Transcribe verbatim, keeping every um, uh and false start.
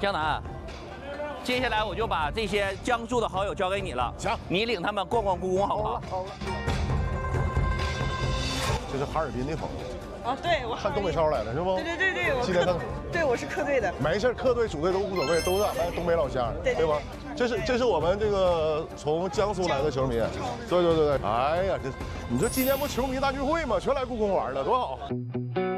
江南，接下来我就把这些江苏的好友交给你了。 行， 你领他们逛逛故宫好不好？ 好了。这是哈尔滨的朋友。 啊，对我看东北超来了是不？ 对对对对，我今天看， 对我是客队的。 没事，客队主队都无所谓，都是俺们东北老乡， 对对吧？这是这是我们这个从江苏来的球迷，对对对对。哎呀，这你说今年不球迷大聚会吗？全来故宫玩了，多好。